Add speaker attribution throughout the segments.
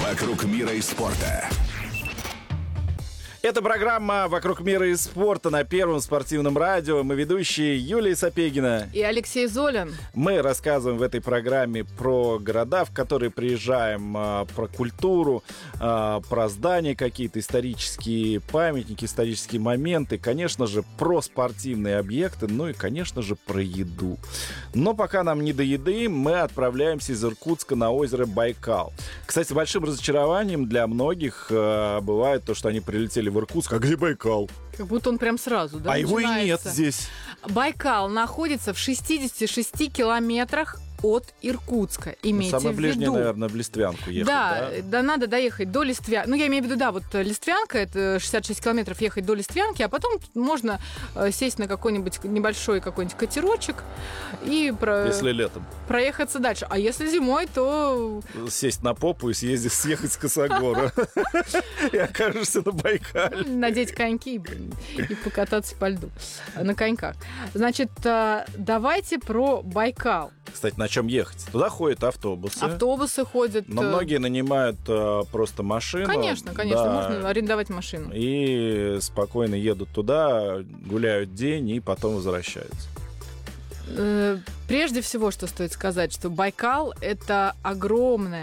Speaker 1: «Вокруг мира и спорта».
Speaker 2: Это программа «Вокруг мира и спорта» на Первом спортивном радио. Мы ведущие Юлия Сапегина
Speaker 3: и Алексей Золин.
Speaker 2: Мы рассказываем в этой программе про города, в которые приезжаем, про культуру, про здания какие-то, исторические памятники, исторические моменты, конечно же, про спортивные объекты, ну и, конечно же, про еду. Но пока нам не до еды, мы отправляемся из Иркутска на озеро Байкал. Кстати, большим разочарованием для многих бывает то, что они прилетели в Иркутск, а где Байкал?
Speaker 3: Как будто он прям сразу, да,
Speaker 2: его и
Speaker 3: начинается.
Speaker 2: нет здесь.
Speaker 3: Байкал находится в 66 километрах от Иркутска. Имейте
Speaker 2: самое ближнее,
Speaker 3: в виду.
Speaker 2: наверное, в Листвянку ехать,
Speaker 3: да, надо доехать до Листвянки. Ну, я имею в виду, да, вот Листвянка, это 66 километров ехать до Листвянки, а потом можно сесть на какой-нибудь небольшой какой-нибудь катерочек и
Speaker 2: если летом.
Speaker 3: Проехаться дальше. А если зимой, то...
Speaker 2: Сесть на попу и съехать с Косогора. И окажешься на Байкале.
Speaker 3: Надеть коньки и покататься по льду на коньках. Значит, давайте про Байкал.
Speaker 2: Кстати, на чем ехать? Туда ходят автобусы.
Speaker 3: Автобусы ходят.
Speaker 2: Но многие нанимают просто машину.
Speaker 3: Конечно,
Speaker 2: да,
Speaker 3: можно арендовать машину.
Speaker 2: И спокойно едут туда, гуляют день и потом возвращаются.
Speaker 3: Прежде всего, что стоит сказать, что Байкал – это огромное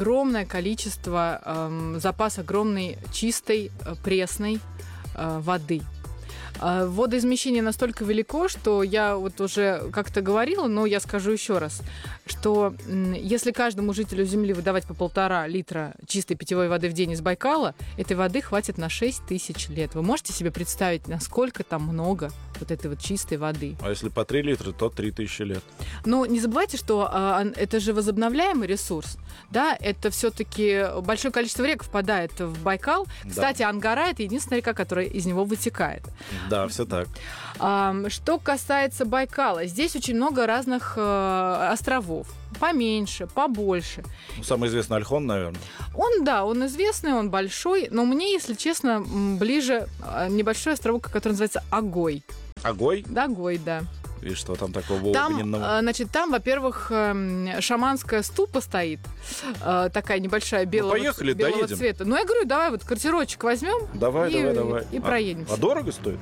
Speaker 3: количество, запас огромной чистой пресной воды. Водоизмещение настолько велико, что я вот уже как-то говорила, но я скажу еще раз, что если каждому жителю Земли выдавать по 1,5 литра чистой питьевой воды в день из Байкала, этой воды хватит на 6 тысяч лет. Вы можете себе представить, насколько там много вот этой вот чистой воды?
Speaker 2: А если по 3 литра, то 3000 лет.
Speaker 3: Но не забывайте, что это же возобновляемый ресурс. Да, это все-таки большое количество рек впадает в Байкал. Кстати, Ангара – это единственная река, которая из него вытекает.
Speaker 2: Да, все так.
Speaker 3: Что касается Байкала, здесь очень много разных островов. Поменьше, побольше.
Speaker 2: Самый известный Ольхон, наверное.
Speaker 3: Он известный, он большой, но мне, если честно, ближе небольшой островок, который называется Огой.
Speaker 2: Огой?
Speaker 3: Огой, да.
Speaker 2: И что там такого огненного?
Speaker 3: Там, во-первых, шаманская ступа стоит, такая небольшая белого цвета. Ну, я говорю, давай вот катерочек возьмем и проедемся.
Speaker 2: А дорого стоит?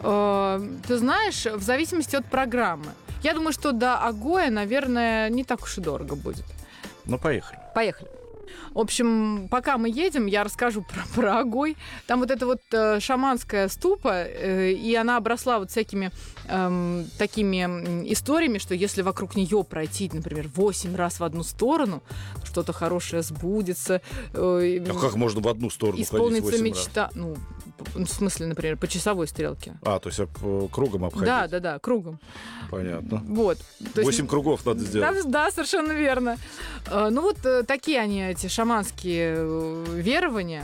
Speaker 3: Ты знаешь, в зависимости от программы. Я думаю, что до Огоя, наверное, не так уж и дорого будет.
Speaker 2: Ну, поехали.
Speaker 3: Поехали. В общем, пока мы едем, я расскажу про Огой. Там вот эта вот шаманская ступа, и она обросла вот всякими такими историями, что если вокруг нее пройти, например, 8 раз в одну сторону, что-то хорошее сбудется.
Speaker 2: А как можно в одну сторону ходить 8 раз?
Speaker 3: Исполнится мечта. Ну, в смысле, например, по часовой стрелке.
Speaker 2: То есть кругом обходить?
Speaker 3: Да, кругом.
Speaker 2: Понятно.
Speaker 3: Вот.
Speaker 2: 8 кругов надо сделать.
Speaker 3: Да, совершенно верно. Ну вот такие они, эти шаманские верования.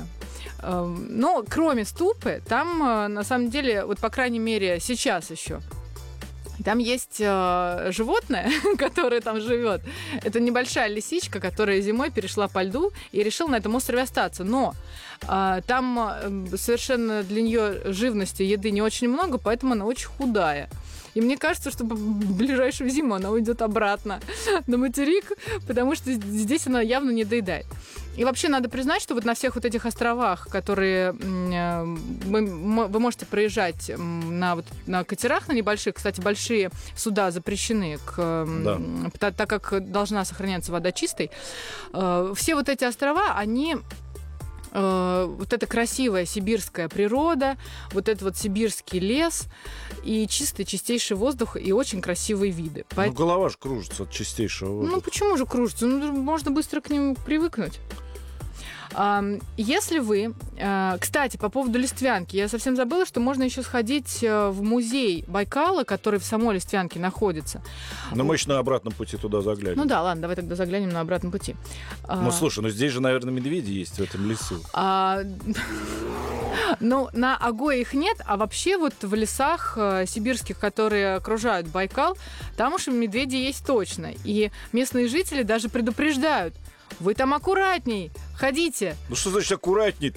Speaker 3: Но кроме ступы, там на самом деле, вот по крайней мере сейчас еще, там есть животное, которое там живет. Это небольшая лисичка, которая зимой перешла по льду и решила на этом острове остаться. Но там совершенно для нее живности, еды не очень много, поэтому она очень худая. И мне кажется, что в ближайшую зиму она уйдет обратно на материк, потому что здесь она явно не доедает. И вообще надо признать, что вот на всех вот этих островах, которые вы можете проезжать на катерах, на небольших, кстати, большие суда запрещены, так как должна сохраняться вода чистой, все вот эти острова, они... вот эта красивая сибирская природа, вот этот вот сибирский лес и чистейший воздух и очень красивые виды.
Speaker 2: Голова же кружится от чистейшего воздуха.
Speaker 3: Ну, почему же кружится? Можно быстро к нему привыкнуть. Если вы... Кстати, по поводу Листвянки, я совсем забыла, что можно еще сходить в музей Байкала, который в самой Листвянке находится.
Speaker 2: Но мы еще на обратном пути туда заглянем.
Speaker 3: Ну да, ладно, давай тогда заглянем на обратном пути.
Speaker 2: Слушай, здесь же, наверное, медведи есть в этом лесу.
Speaker 3: Ну, на Огое их нет, а вообще вот в лесах сибирских, которые окружают Байкал, там уж медведи есть точно. И местные жители даже предупреждают: вы там аккуратней, ходите.
Speaker 2: Ну что значит аккуратней-то?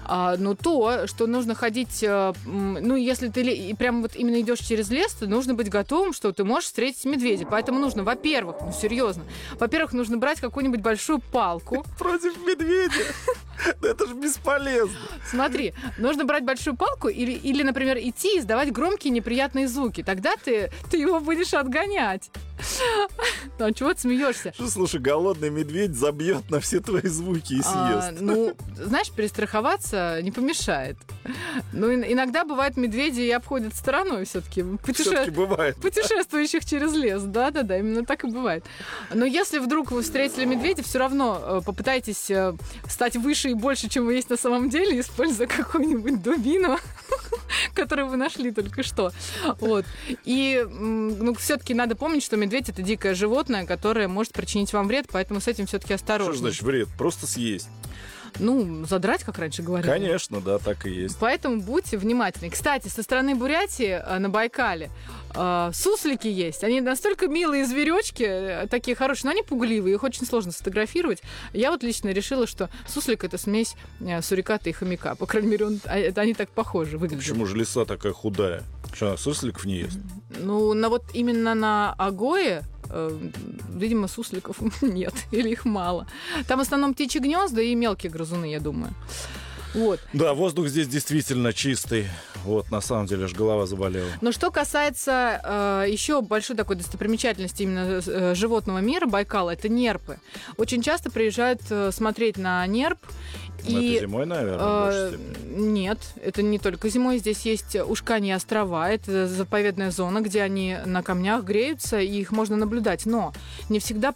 Speaker 3: Ну, то, что нужно ходить, ну, если ты прям вот именно идешь через лес, то нужно быть готовым, что ты можешь встретить медведя. Поэтому нужно, во-первых, ну, серьезно, во-первых, нужно брать какую-нибудь большую палку.
Speaker 2: Против медведя? Это же бесполезно.
Speaker 3: Смотри, нужно брать большую палку или, например, идти и издавать громкие неприятные звуки. Тогда ты его будешь отгонять. Ну, а чего ты смеешься?
Speaker 2: Слушай, голодный медведь забьет на все твои звуки и съест.
Speaker 3: Ну, знаешь, перестраховаться не помешает. Ну, иногда бывает, медведи и обходят стороной все-таки.
Speaker 2: Все-таки бывает.
Speaker 3: Путешествующих через лес. Да-да-да, именно так и бывает. Но если вдруг вы встретили медведя, все равно попытайтесь стать выше и больше, чем вы есть на самом деле, используя какую-нибудь дубину, которую вы нашли только что. Вот. И ну, все-таки надо помнить, что медведь — это дикое животное, которое может причинить вам вред, поэтому с этим все-таки осторожно.
Speaker 2: Что значит вред? Просто съесть.
Speaker 3: Ну, задрать, как раньше говорили.
Speaker 2: Конечно, да, так и есть.
Speaker 3: Поэтому будьте внимательны. Кстати, со стороны Бурятии на Байкале суслики есть. Они настолько милые зверечки, такие хорошие, но они пугливые, их очень сложно сфотографировать. Я вот лично решила, что суслик — это смесь суриката и хомяка. По крайней мере, они так похожи выглядят.
Speaker 2: Почему же лиса такая худая? Что, сусликов не ест?
Speaker 3: Ну, вот именно на Агое, видимо, сусликов нет, или их мало. Там в основном птичьи гнезда и мелкие грызуны, я думаю. Вот.
Speaker 2: Да, воздух здесь действительно чистый. Вот, на самом деле, аж голова заболела.
Speaker 3: Но что касается еще большой такой достопримечательности именно животного мира Байкала, это нерпы. Очень часто приезжают смотреть на нерп.
Speaker 2: Это зимой, наверное,
Speaker 3: нет, это не только зимой. Здесь есть Ушканьи острова. Это заповедная зона, где они на камнях греются, и их можно наблюдать. Но не всегда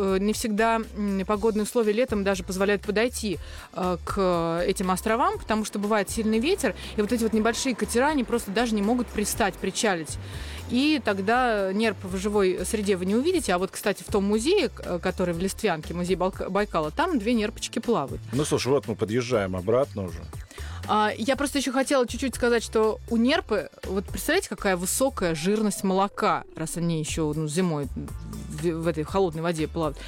Speaker 3: погодные условия летом даже позволяют подойти к этим островам, потому что бывает сильный ветер, и вот эти вот небольшие катера, они просто даже не могут пристать, причалить. И тогда нерп в живой среде вы не увидите. А вот, кстати, в том музее, который в Листвянке, музей Байкала, там 2 нерпочки плавают.
Speaker 2: Ну, слушай, вот мы подъезжаем обратно уже.
Speaker 3: Я просто еще хотела чуть-чуть сказать, что у нерпы, вот представляете, какая высокая жирность молока, раз они еще зимой в этой холодной воде плавают.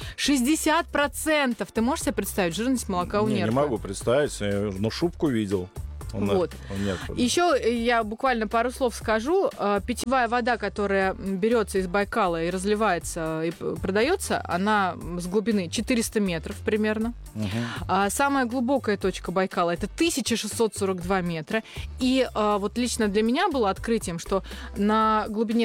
Speaker 3: 60%! Ты можешь себе представить жирность молока у нерпы?
Speaker 2: Не могу представить, но шубку видел.
Speaker 3: Вот. Еще я буквально пару слов скажу. Питьевая вода, которая берется из Байкала и разливается и продается, она с глубины 400 метров примерно. Самая глубокая точка Байкала — это 1642 метра. И вот лично для меня было открытием, что на глубине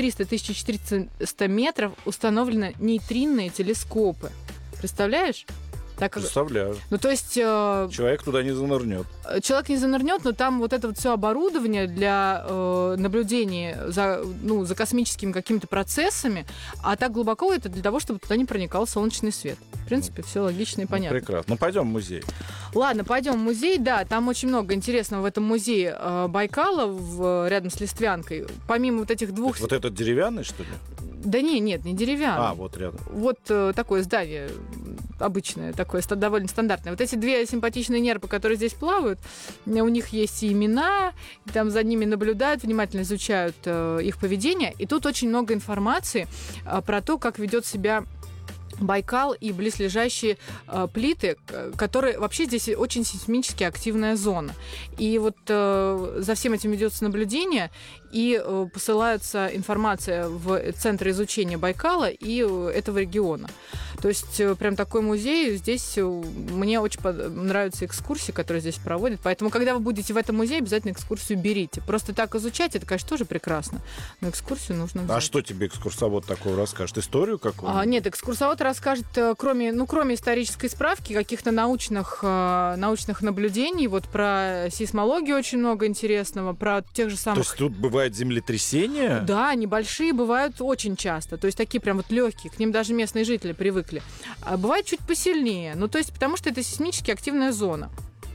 Speaker 3: 1300-1400 метров установлены нейтринные телескопы. Представляешь?
Speaker 2: Представляю.
Speaker 3: Ну, то есть...
Speaker 2: Человек туда не занырнет.
Speaker 3: Человек не занырнет, но там вот это вот все оборудование для наблюдения за космическими какими-то процессами, а так глубоко это для того, чтобы туда не проникал солнечный свет. В принципе, все логично и понятно.
Speaker 2: Прекрасно. Ну, пойдем в музей.
Speaker 3: Ладно, пойдем в музей. Да, там очень много интересного в этом музее Байкала рядом с Листвянкой. Помимо вот этих двух...
Speaker 2: Вот этот деревянный, что ли?
Speaker 3: Да нет, не деревянный.
Speaker 2: Вот рядом.
Speaker 3: Вот такое здание обычное, такое довольно стандартное. Вот эти 2 симпатичные нерпы, которые здесь плавают, у них есть и имена, и там за ними наблюдают, внимательно изучают их поведение. И тут очень много информации про то, как ведет себя Байкал и близлежащие плиты, которые... Вообще здесь очень сейсмически активная зона. И вот за всем этим ведется наблюдение, и посылается информация в Центр изучения Байкала и этого региона. То есть прям такой музей. Здесь мне очень нравятся экскурсии, которые здесь проводят. Поэтому, когда вы будете в этом музее, обязательно экскурсию берите. Просто так изучать, это, конечно, тоже прекрасно. Но экскурсию нужно взять.
Speaker 2: А что тебе экскурсовод такого расскажет? Историю какую-нибудь?
Speaker 3: Нет, экскурсовод расскажет, кроме исторической справки, каких-то научных наблюдений. Вот про сейсмологию очень много интересного, про тех же самых...
Speaker 2: То есть тут бывает землетрясения?
Speaker 3: Да, небольшие бывают очень часто. То есть такие прям вот легкие, к ним даже местные жители привыкли. А бывает чуть посильнее. Ну, то есть потому что это сейсмически активная зона.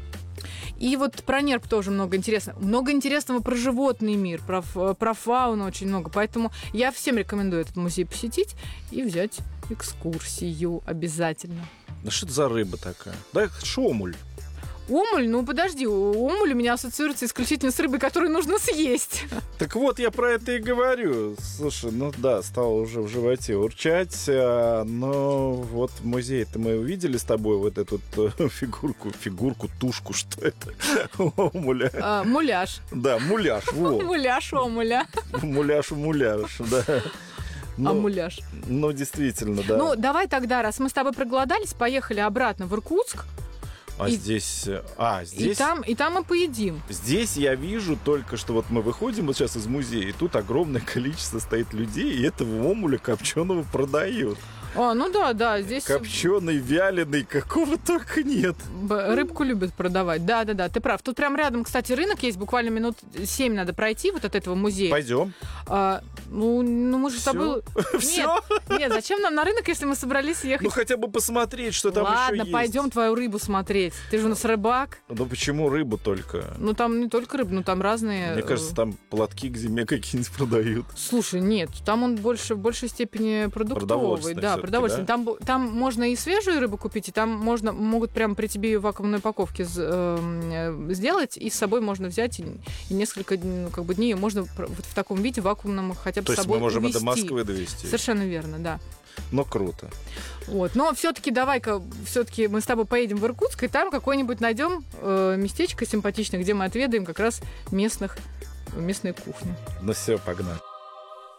Speaker 3: И вот про нерп тоже много интересного. Много интересного про животный мир, про фауну очень много. Поэтому я всем рекомендую этот музей посетить и взять экскурсию обязательно.
Speaker 2: Да что это за рыба такая? Да, шомуль.
Speaker 3: Омуль, ну подожди, омуль у меня ассоциируется исключительно с рыбой, которую нужно съесть.
Speaker 2: Так вот, я про это и говорю. Слушай, ну да, стало уже в животе урчать. Но вот в музее-то мы увидели с тобой вот эту фигурку, тушку, что это? Омуля.
Speaker 3: Муляж.
Speaker 2: Да, муляж.
Speaker 3: Муляж омуля.
Speaker 2: Муляж, да.
Speaker 3: Муляж.
Speaker 2: Ну, действительно, да.
Speaker 3: Ну, давай тогда, раз мы с тобой проголодались, поехали обратно в Иркутск.
Speaker 2: Здесь...
Speaker 3: И там мы поедим.
Speaker 2: Здесь я вижу только, что вот мы выходим вот сейчас из музея, и тут огромное количество стоит людей, и этого омуля копченого продают.
Speaker 3: Ну да, здесь...
Speaker 2: Копченый, вяленый, какого только нет.
Speaker 3: Рыбку любят продавать. Да, ты прав. Тут прям рядом, кстати, рынок есть, буквально минут 7 надо пройти вот от этого музея.
Speaker 2: Пойдем.
Speaker 3: Ну, мы же с тобой...
Speaker 2: Все?
Speaker 3: Нет, зачем нам на рынок, если мы собрались ехать?
Speaker 2: Ну, хотя бы посмотреть, что там еще есть.
Speaker 3: Ладно, пойдем твою рыбу смотреть. Ты же у нас рыбак.
Speaker 2: Ну, почему рыбу только?
Speaker 3: Ну, там не только рыба, ну, там разные...
Speaker 2: Мне кажется, там платки к зиме какие-нибудь продают.
Speaker 3: Слушай, нет, там он в большей степени продуктовый. Да, продовольственный. Да? Там можно и свежую рыбу купить, и там могут прямо при тебе ее в вакуумной упаковке сделать, и с собой можно взять, и несколько дней можно вот в таком виде вакуумном хотя бы
Speaker 2: с собой
Speaker 3: увезти.
Speaker 2: То есть мы можем это до Москвы довезти?
Speaker 3: Совершенно верно, да.
Speaker 2: Ну, круто.
Speaker 3: Вот. Но все-таки давай-ка мы с тобой поедем в Иркутск, и там какое-нибудь найдем местечко симпатичное, где мы отведаем как раз местную кухню.
Speaker 2: Ну все, погнали.